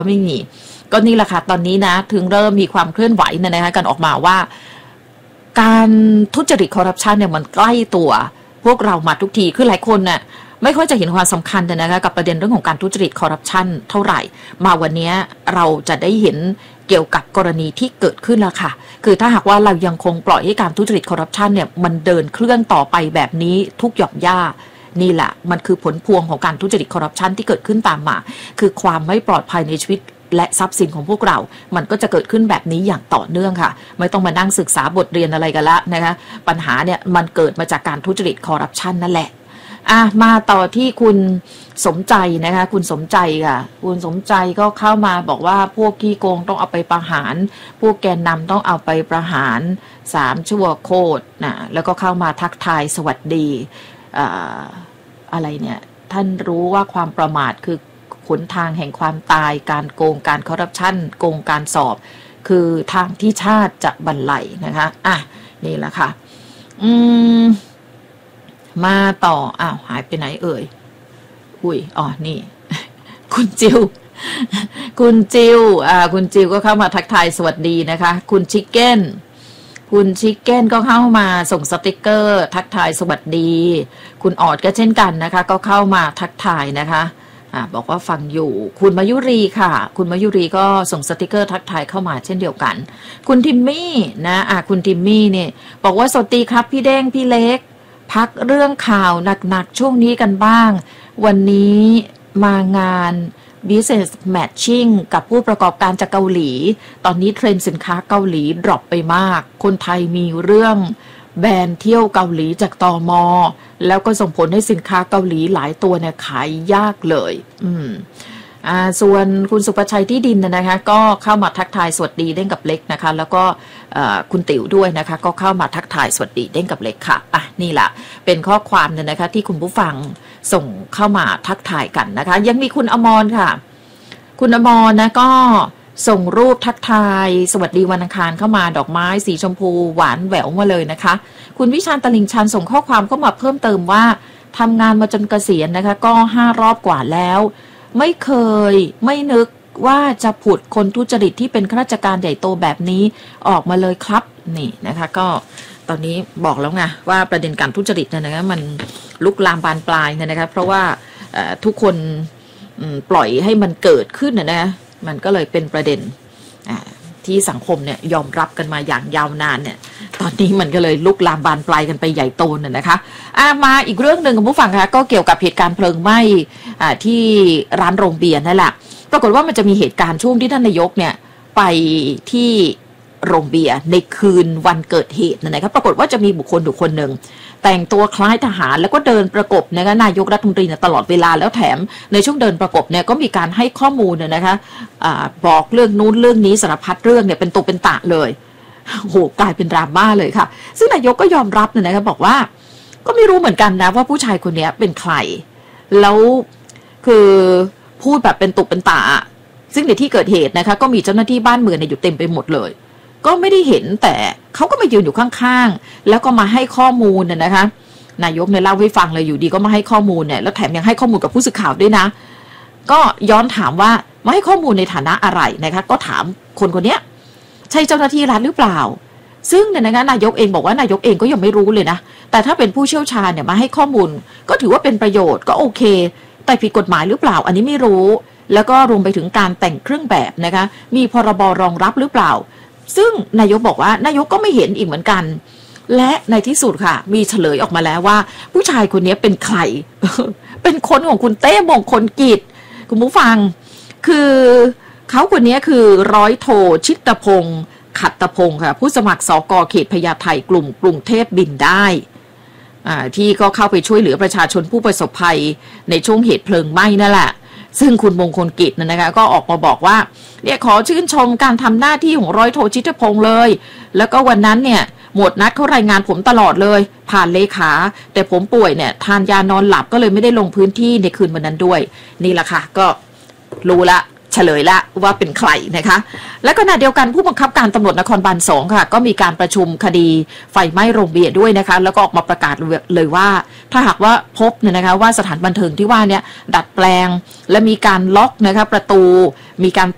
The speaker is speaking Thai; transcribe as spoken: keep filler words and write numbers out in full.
ไม่มีก็นี่แหละค่ะตอนนี้นะถึงเริ่มมีความเคลื่อนไหวเนี่ยนะคะกันออกมาว่าการทุจริตคอร์รัปชันเนี่ยมันใกล้ตัวพวกเรามาทุกทีคือหลายคนน่ะไม่ค่อยจะเห็นความสำคัญนะคะกับประเด็นเรื่องของการทุจริตคอร์รัปชันเท่าไหร่มาวันนี้เราจะได้เห็นเกี่ยวกับกรณีที่เกิดขึ้นแล้วค่ะคือถ้าหากว่าเรายังคงปล่อยให้การทุจริตคอร์รัปชันเนี่ยมันเดินเคลื่อนต่อไปแบบนี้ทุกหย่อมย่านี่แหละมันคือผลพวงของการทุจริตคอร์รัปชันที่เกิดขึ้นตามมาคือความไม่ปลอดภัยในชีวิตและทรัพย์สินของพวกเรามันก็จะเกิดขึ้นแบบนี้อย่างต่อเนื่องค่ะไม่ต้องมานั่งศึกษาบทเรียนอะไรกันละนะคะปัญหาเนี่ยมันเกิดมาจากการทุจริตคอร์รัปชันนั่นแหละอ่ะมาต่อที่คุณสมใจนะคะคุณสมใจค่ะคุณสมใจก็เข้ามาบอกว่าพวกขี้โกงต้องเอาไปประหารพวกแกนนำต้องเอาไปประหารสามชั่วโคตรนะแล้วก็เข้ามาทักทายสวัสดีอ่าอะไรเนี่ยท่านรู้ว่าความประมาทคือหนทางแห่งความตายการโกงการคอร์รัปชันโกงการสอบคือทางที่ชาติจะบรรลัยนะคะอ่ะนี่แหละค่ะอืมมาต่ออ้าวหายไปไหนเอ่ยอุ้ยอ๋อนี่ คุณจิวคุณจิวอ่าคุณจิวก็เข้ามาทักทายสวัสดีนะคะคุณชิคเก้นคุณชิคเก้นก็เข้ามาส่งสติกเกอร์ทักทายสวัสดีคุณออดก็เช่นกันนะคะก็เข้ามาทักทายนะคะอ่าบอกว่าฟังอยู่คุณมายุรีค่ะคุณมายุรีก็ส่งสติกเกอร์ทักทายเข้ามาเช่นเดียวกันคุณทิมมี่นะอ่าคุณทิมมี่เนี่ยบอกว่าสวัสดีครับพี่เด้งพี่เล็กพักเรื่องข่าวหนักๆช่วงนี้กันบ้างวันนี้มางาน Business Matching กับผู้ประกอบการจากเกาหลีตอนนี้เทรนด์สินค้าเกาหลีดรอปไปมากคนไทยมีเรื่องแบนเที่ยวเกาหลีจากตม.แล้วก็ส่งผลให้สินค้าเกาหลีหลายตัวเนี่ยขายยากเลยอืมอ่าส่วนคุณสุภชัยที่ดินนะคะก็เข้ามาทักทายสวัสดีเด้งกับเล็กนะคะแล้วก็คุณติ๋วด้วยนะคะก็เข้ามาทักทายสวัสดีเด้งกับเล็กค่ะอ่ะนี่แหละเป็นข้อความเนี่ยนะคะที่คุณผู้ฟังส่งเข้ามาทักทายกันนะคะยังมีคุณอมรค่ะคุณอมรนะก็ส่งรูปทักทายสวัสดีวันอังคารเข้ามาดอกไม้สีชมพูหวานแหววมาเลยนะคะคุณวิชาญตลิงชันส่งข้อความเข้ามาเพิ่มเติมว่าทำงานมาจนเกษียณนะคะก็ห้ารอบกว่าแล้วไม่เคยไม่นึกว่าจะผุดคนทุจริตที่เป็นข้าราชการใหญ่โตแบบนี้ออกมาเลยครับนี่นะคะก็ตอนนี้บอกแล้วไงว่าประเด็นการทุจริตเนี่ยนะคะมันลุกลามบานปลายเนี่ยนะคะเพราะว่าทุกคนปล่อยให้มันเกิดขึ้นนะนะมันก็เลยเป็นประเด็นที่สังคมเนี่ยยอมรับกันมาอย่างยาวนานเนี่ยตอนนี้มันก็เลยลุกลามบานปลายกันไปใหญ่โตน่ะนะคะอ่ะมาอีกเรื่องหนึ่งคุณผู้ฟังคะก็เกี่ยวกับเหตุการณ์เพลิงไหม้ที่ร้านโรงเบียร์นั่นแหละปรากฏว่ามันจะมีเหตุการณ์ช่วงที่ท่านนายกเนี่ยไปที่โรงเบียร์ในคืนวันเกิดเหตุนะครับปรากฏว่าจะมีบุคคลบุคคลหนึ่งแต่งตัวคล้ายทหารแล้วก็เดินประกบนะคะนายกรัฐมนตรีตลอดเวลาแล้วแถมในช่วงเดินประกบเนี่ยก็มีการให้ข้อมูลเนี่ยนะคะอะบอกเรื่องนู้นเรื่องนี้สารพัดเรื่องเนี่ยเป็นตัวเป็นตะเลยโอ้โหกลายเป็นดราม่าเลยค่ะซึ่งนายกก็ยอมรับเนี่ยนะคะบอกว่าก็ไม่รู้เหมือนกันนะว่าผู้ชายคนนี้เป็นใครแล้วคือพูดแบบเป็นตุเป็นตะซึ่งในที่เกิดเหตุนะคะก็มีเจ้าหน้าที่บ้านเมืองอยู่เต็มไปหมดเลยก็ไม่ได้เห็นแต่เขาก็มายืนอยู่ข้างๆแล้วก็มาให้ข้อมูลเนี่ยนะคะนายกเนี่ยเล่าให้ฟังเลยอยู่ดีก็มาให้ข้อมูลเนี่ยแล้วแถมยังให้ข้อมูลกับผู้สื่อข่าวด้วยนะก็ย้อนถามว่ามาให้ข้อมูลในฐานะอะไรนะคะก็ถามคนคนนี้ใช่เจ้าหน้าที่รัฐหรือเปล่าซึ่งเนี่ยนะคะนายกเองบอกว่านายกเองก็ยังไม่รู้เลยนะแต่ถ้าเป็นผู้เชี่ยวชาญเนี่ยมาให้ข้อมูลก็ถือว่าเป็นประโยชน์ก็โอเคแต่ผิดกฎหมายหรือเปล่าอันนี้ไม่รู้แล้วก็รวมไปถึงการแต่งเครื่องแบบนะคะมีพรบรองรับหรือเปล่าซึ่งนายกบอกว่านายกก็ไม่เห็นอีกเหมือนกันและในที่สุดค่ะมีเฉลยออกมาแล้วว่าผู้ชายคนนี้เป็นใคร เป็นคนของคุณเต้มงคลกิจคุณผู้ฟังคือเขาคนนี้คือร้อยโทชิตพงศ์ขัตตพงศ์ค่ะผู้สมัครสกเขตพญาไทกลุ่มกรุงเทพบินได้ที่ก็เข้าไปช่วยเหลือประชาชนผู้ประสบภัยในช่วงเหตุเพลิงไหม้นั่นแหละซึ่งคุณมงคลกิจนะคะก็ออกมาบอกว่าเนี่ยขอชื่นชมการทำหน้าที่ของร้อยโทชิตพงศ์เลยแล้วก็วันนั้นเนี่ยหมวดนัดเขารายงานผมตลอดเลยผ่านเลขาแต่ผมป่วยเนี่ยทานยานอนหลับก็เลยไม่ได้ลงพื้นที่ในคืนวันนั้นด้วยนี่แหละค่ะก็รู้ละเฉลยละว่าเป็นใครนะคะและขณะเดียวกันผู้บังคับการตำรวจนครบาลสองค่ะก็มีการประชุมคดีไฟไหม้โรงเบียร์ด้วยนะคะแล้วก็ออกมาประกาศเลยว่าถ้าหากว่าพบเนี่ยนะคะว่าสถานบันเทิงที่ว่าเนี่ยดัดแปลงและมีการล็อกนะคะประตูมีการ